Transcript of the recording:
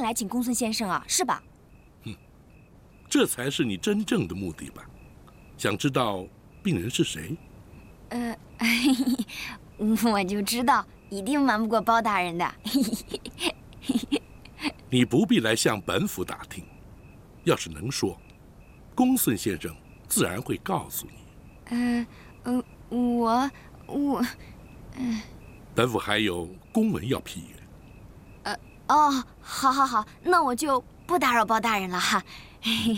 来请公孙先生啊，是吧？ 这才是你真正的目的吧？想知道病人是谁？ 我就知道，一定瞒不过包大人的。 你不必来向本府打听，要是能说，公孙先生自然会告诉你。本府还有公文要批阅。 哦，好，那我就不打扰包大人了哈。